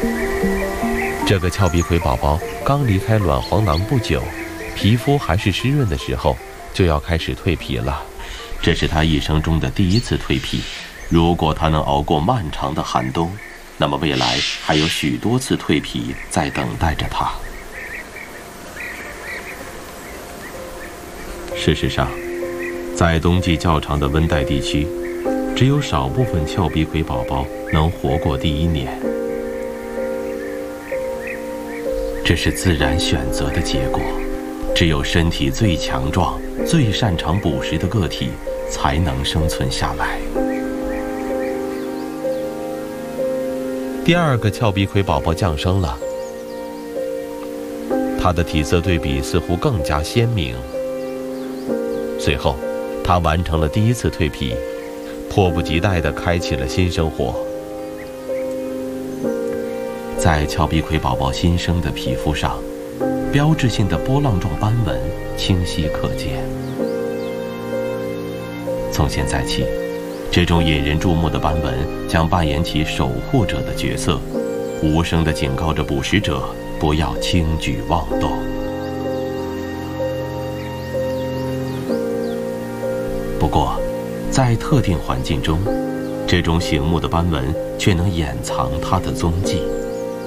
这个俏鼻葵宝宝刚离开卵黄囊不久，皮肤还是湿润的时候，就要开始蜕皮了。这是它一生中的第一次蜕皮。如果它能熬过漫长的寒冬，那么未来还有许多次蜕皮在等待着它。事实上，在冬季较长的温带地区，只有少部分俏鼻葵宝宝能活过第1年。这是自然选择的结果，只有身体最强壮、最擅长捕食的个体才能生存下来。第2个俏鼻葵宝宝降生了，它的体色对比似乎更加鲜明。随后，它完成了第1次蜕皮，迫不及待地开启了新生活。在俏鼻葵宝宝新生的皮肤上，标志性的波浪状斑纹清晰可见。从现在起，这种引人注目的斑纹将扮演起守护者的角色，无声地警告着捕食者不要轻举妄动。不过，在特定环境中，这种醒目的斑纹却能掩藏它的踪迹。